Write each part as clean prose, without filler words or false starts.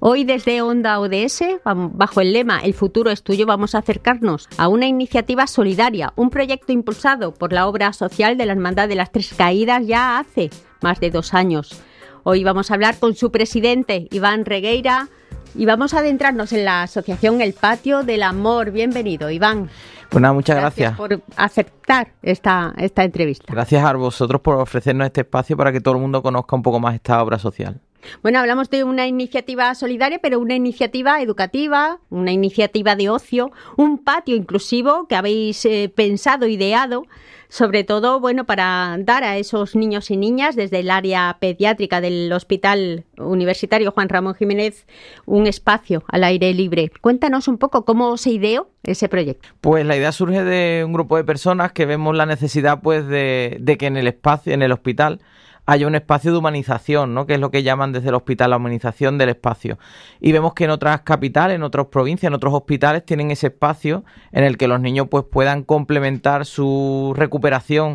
Hoy desde Onda ODS, bajo el lema El futuro es tuyo, vamos a acercarnos a una iniciativa solidaria, un proyecto impulsado por la obra social de la Hermandad de las Tres Caídas ya hace más de 2 años. Hoy vamos a hablar con su presidente, Iván Regueira, y vamos a adentrarnos en la asociación El Patio del Amor. Bienvenido, Iván. Pues nada, muchas gracias por aceptar esta entrevista. Gracias a vosotros por ofrecernos este espacio para que todo el mundo conozca un poco más esta obra social. Bueno, hablamos de una iniciativa solidaria, pero una iniciativa educativa, una iniciativa de ocio, un patio inclusivo que habéis pensado, ideado, sobre todo, bueno, para dar a esos niños y niñas desde el área pediátrica del Hospital Universitario Juan Ramón Jiménez un espacio al aire libre. Cuéntanos un poco cómo se ideó ese proyecto. Pues la idea surge de un grupo de personas que vemos la necesidad, pues, de que en el espacio, en el hospital, haya un espacio de humanización, ¿no? Que es lo que llaman desde el hospital la humanización del espacio. Y vemos que en otras capitales, en otras provincias, en otros hospitales tienen ese espacio en el que los niños pues puedan complementar su recuperación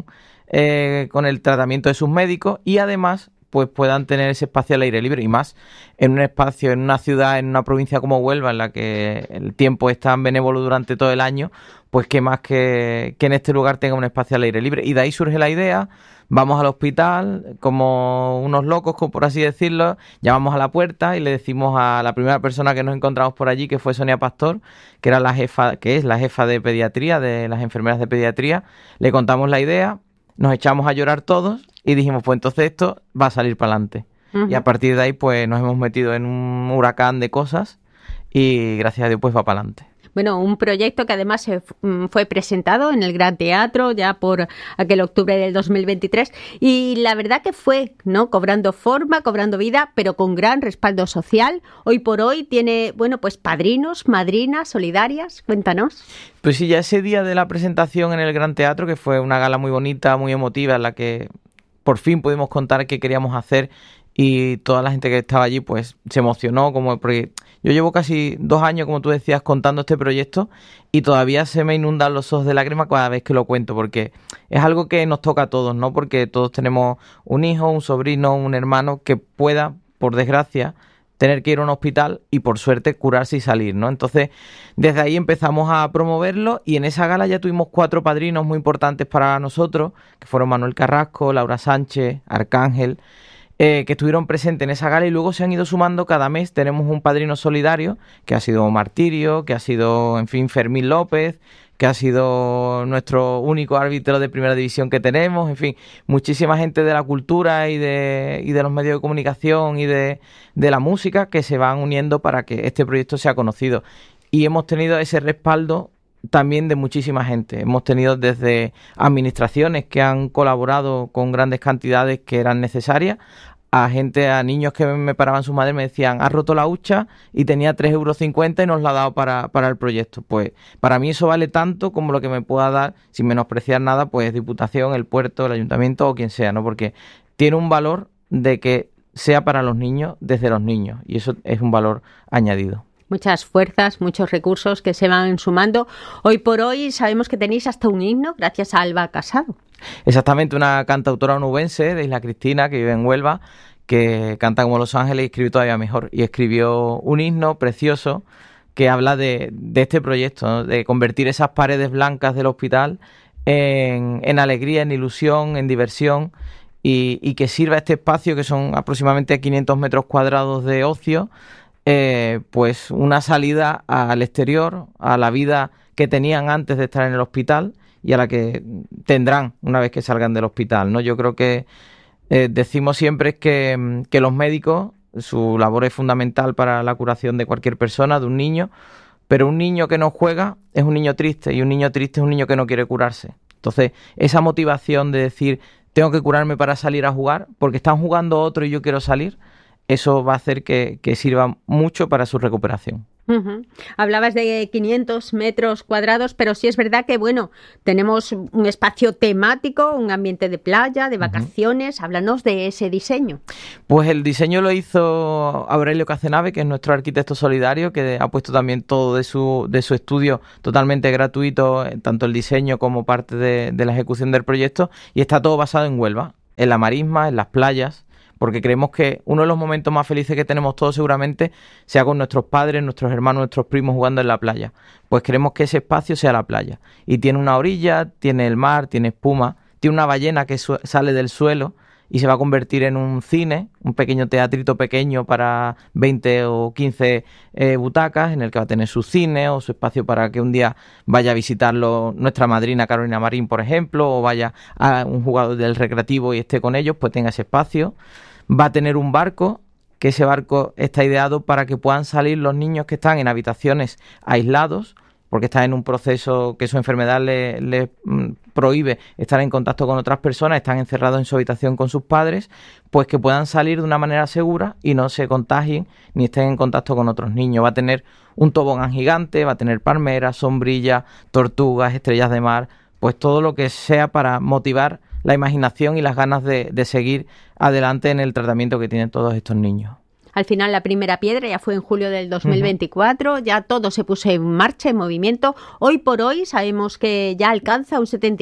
con el tratamiento de sus médicos y además pues puedan tener ese espacio al aire libre y más en un espacio, en una ciudad, en una provincia como Huelva, en la que el tiempo es tan benévolo durante todo el año, pues que más que en este lugar tenga un espacio al aire libre. Y de ahí surge la idea. Vamos al hospital como unos locos, por así decirlo, llamamos a la puerta y le decimos a la primera persona que nos encontramos por allí, que fue Sonia Pastor, que era es la jefa de pediatría, de las enfermeras de pediatría, le contamos la idea, nos echamos a llorar todos y dijimos, pues entonces esto va a salir para adelante. Uh-huh. Y a partir de ahí pues nos hemos metido en un huracán de cosas y gracias a Dios pues va para adelante. Bueno, un proyecto que además fue presentado en el Gran Teatro ya por aquel octubre del 2023 y la verdad que fue, ¿no?, cobrando forma, cobrando vida, pero con gran respaldo social. Hoy por hoy tiene, bueno, pues padrinos, madrinas solidarias. Cuéntanos. Pues sí, ya ese día de la presentación en el Gran Teatro, que fue una gala muy bonita, muy emotiva, en la que por fin pudimos contar qué queríamos hacer y toda la gente que estaba allí pues se emocionó, porque yo llevo casi 2 años, como tú decías, contando este proyecto y todavía se me inundan los ojos de lágrimas cada vez que lo cuento, porque es algo que nos toca a todos, ¿no? Porque todos tenemos un hijo, un sobrino, un hermano que pueda, por desgracia, tener que ir a un hospital y por suerte curarse y salir, ¿no? Entonces, desde ahí empezamos a promoverlo y en esa gala ya tuvimos 4 padrinos muy importantes para nosotros, que fueron Manuel Carrasco, Laura Sánchez, Arcángel, que estuvieron presentes en esa gala y luego se han ido sumando cada mes. Tenemos un padrino solidario que ha sido Martirio, que ha sido, en fin, Fermín López, que ha sido nuestro único árbitro de primera división que tenemos, en fin, muchísima gente de la cultura y de los medios de comunicación y de la música que se van uniendo para que este proyecto sea conocido. Y hemos tenido ese respaldo también de muchísima gente. Hemos tenido desde administraciones que han colaborado con grandes cantidades que eran necesarias, a niños que me paraban sus madres y me decían, has roto la hucha y tenía 3,50 € y nos la ha dado para el proyecto. Pues para mí eso vale tanto como lo que me pueda dar, sin menospreciar nada, pues Diputación, el puerto, el ayuntamiento o quien sea, ¿no? Porque tiene un valor de que sea para los niños desde los niños y eso es un valor añadido. Muchas fuerzas, muchos recursos que se van sumando. Hoy por hoy sabemos que tenéis hasta un himno gracias a Alba Casado. Exactamente, una cantautora onubense de Isla Cristina que vive en Huelva, que canta como Los Ángeles y escribe todavía mejor. Y escribió un himno precioso que habla de este proyecto, ¿no? De convertir esas paredes blancas del hospital en alegría, en ilusión, en diversión y que sirva este espacio que son aproximadamente 500 metros cuadrados de ocio, pues una salida al exterior, a la vida que tenían antes de estar en el hospital y a la que tendrán una vez que salgan del hospital, ¿no? Yo creo que decimos siempre que los médicos, su labor es fundamental para la curación de cualquier persona, de un niño, pero un niño que no juega es un niño triste y un niño triste es un niño que no quiere curarse. Entonces, esa motivación de decir, tengo que curarme para salir a jugar, porque están jugando otro y yo quiero salir, eso va a hacer que sirva mucho para su recuperación. Uh-huh. Hablabas de 500 metros cuadrados, pero sí es verdad que, bueno, tenemos un espacio temático, un ambiente de playa, de vacaciones. Háblanos de ese diseño. Pues el diseño lo hizo Aurelio Cazenave, que es nuestro arquitecto solidario, que ha puesto también todo de su estudio totalmente gratuito, tanto el diseño como parte de la ejecución del proyecto, y está todo basado en Huelva, en la marisma, en las playas, porque creemos que uno de los momentos más felices que tenemos todos seguramente sea con nuestros padres, nuestros hermanos, nuestros primos jugando en la playa. Pues queremos que ese espacio sea la playa. Y tiene una orilla, tiene el mar, tiene espuma, tiene una ballena que sale del suelo y se va a convertir en un cine, un pequeño teatrito pequeño para 20 o 15 butacas, en el que va a tener su cine o su espacio para que un día vaya a visitarlo nuestra madrina Carolina Marín, por ejemplo, o vaya a un jugador del recreativo y esté con ellos, pues tenga ese espacio. Va a tener un barco, que ese barco está ideado para que puedan salir los niños que están en habitaciones aislados, porque están en un proceso que su enfermedad les prohíbe estar en contacto con otras personas, están encerrados en su habitación con sus padres, pues que puedan salir de una manera segura y no se contagien ni estén en contacto con otros niños. Va a tener un tobogán gigante, va a tener palmeras, sombrillas, tortugas, estrellas de mar, pues todo lo que sea para motivar la imaginación y las ganas de seguir adelante en el tratamiento que tienen todos estos niños. Al final la primera piedra ya fue en julio del 2024, ya todo se puso en marcha, en movimiento. Hoy por hoy sabemos que ya alcanza un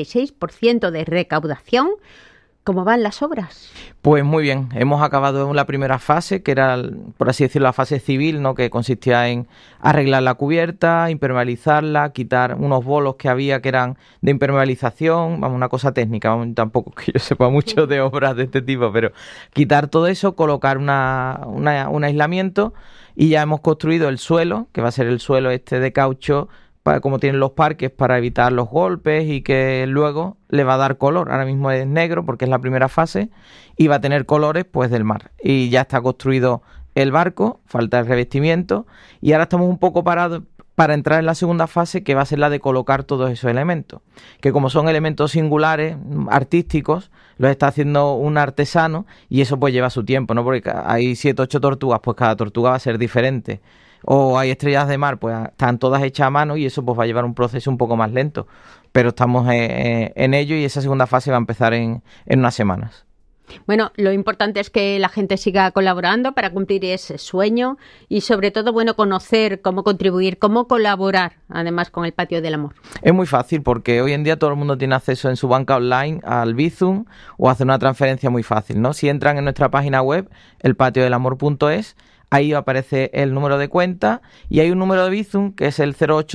76% de recaudación. ¿Cómo van las obras? Pues muy bien, hemos acabado la primera fase, que era, por así decirlo, la fase civil, ¿no? Que consistía en arreglar la cubierta, impermeabilizarla, quitar unos bolos que había que eran de impermeabilización, vamos, una cosa técnica, vamos, tampoco que yo sepa mucho de obras de este tipo, pero quitar todo eso, colocar un aislamiento, y ya hemos construido el suelo, que va a ser el suelo este de caucho, como tienen los parques, para evitar los golpes, y que luego le va a dar color. Ahora mismo es negro porque es la primera fase y va a tener colores pues del mar. Y ya está construido el barco, falta el revestimiento, y ahora estamos un poco parados para entrar en la segunda fase, que va a ser la de colocar todos esos elementos, que como son elementos singulares, artísticos, los está haciendo un artesano, y eso pues lleva su tiempo, ¿no? Porque hay 7 o 8 tortugas, pues cada tortuga va a ser diferente. O hay estrellas de mar, pues están todas hechas a mano, y eso pues va a llevar un proceso un poco más lento. Pero estamos en ello, y esa segunda fase va a empezar en unas semanas. Bueno, lo importante es que la gente siga colaborando para cumplir ese sueño y sobre todo, bueno, conocer cómo contribuir, cómo colaborar, además, con el Patio del Amor. Es muy fácil porque hoy en día todo el mundo tiene acceso en su banca online al Bizum, o hacer una transferencia muy fácil, ¿no? Si entran en nuestra página web, elpatiodelamor.es, ahí aparece el número de cuenta y hay un número de Bizum que es el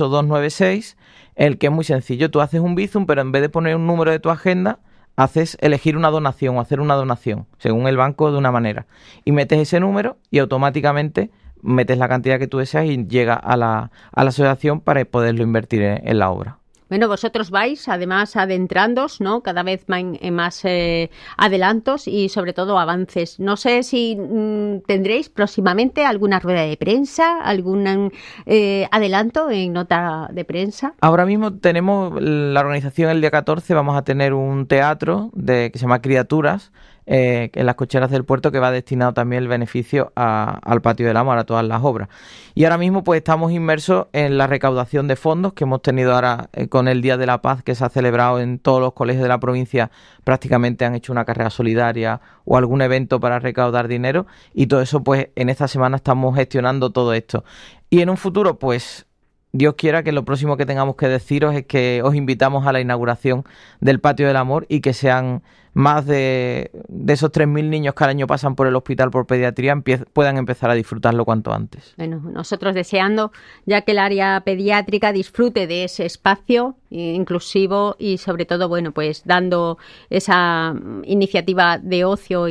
08296, el que es muy sencillo. Tú haces un Bizum, pero en vez de poner un número de tu agenda, haces elegir una donación o hacer una donación, según el banco, de una manera. Y metes ese número y automáticamente metes la cantidad que tú deseas y llega a la asociación para poderlo invertir en la obra. Bueno, vosotros vais además adentrándoos, ¿no? Cada vez en más adelantos y sobre todo avances. No sé si tendréis próximamente alguna rueda de prensa, algún adelanto en nota de prensa. Ahora mismo tenemos la organización el día 14, vamos a tener un teatro que se llama Criaturas, en las cocheras del puerto, que va destinado también el beneficio al Patio del Amor, a todas las obras. Y ahora mismo pues estamos inmersos en la recaudación de fondos que hemos tenido ahora con el Día de la Paz, que se ha celebrado en todos los colegios de la provincia. Prácticamente han hecho una carrera solidaria o algún evento para recaudar dinero, y todo eso pues en esta semana estamos gestionando todo esto. Y en un futuro pues Dios quiera que lo próximo que tengamos que deciros es que os invitamos a la inauguración del Patio del Amor, y que sean más de esos 3.000 niños que al año pasan por el hospital por pediatría puedan empezar a disfrutarlo cuanto antes. Bueno, nosotros deseando ya que el área pediátrica disfrute de ese espacio inclusivo y sobre todo, bueno, pues dando esa iniciativa de ocio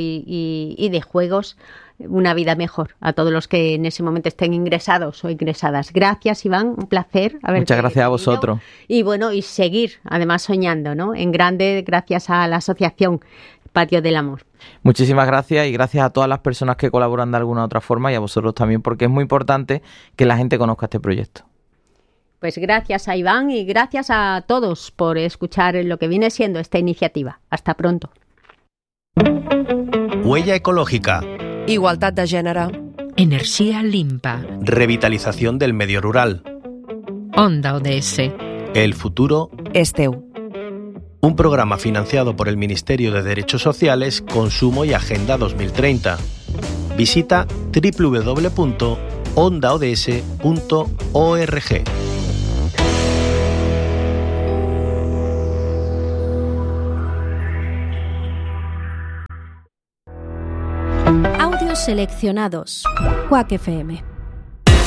y de juegos, una vida mejor a todos los que en ese momento estén ingresados o ingresadas. Gracias, Iván, un placer haberte. Muchas gracias a vosotros. Y bueno, y seguir además soñando, ¿no? En grande, gracias a la asociación Patio del Amor. Muchísimas gracias, y gracias a todas las personas que colaboran de alguna u otra forma, y a vosotros también, porque es muy importante que la gente conozca este proyecto. Pues gracias a Iván y gracias a todos por escuchar lo que viene siendo esta iniciativa. Hasta pronto. Huella ecológica. Igualtat de gènere. Energia limpa. Revitalización del medio rural. Onda ODS. El futuro És teu. Un programa financiado por el Ministerio de Derechos Sociales, Consumo y Agenda 2030. Visita www.ondaods.org. seleccionados. Quack FM.